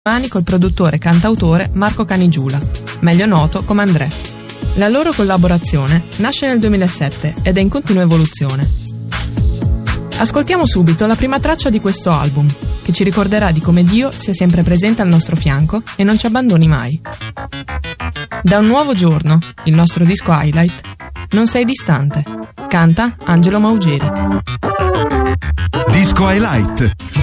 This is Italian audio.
Mani col produttore e cantautore Marco Canigiula, meglio noto come André. La loro collaborazione nasce nel 2007 ed è in continua evoluzione. Ascoltiamo subito la prima traccia di questo album, che ci ricorderà di come Dio sia sempre presente al nostro fianco e non ci abbandoni mai. Da un nuovo giorno, il nostro disco highlight, Non sei distante, canta Angelo Maugeri. Disco highlight.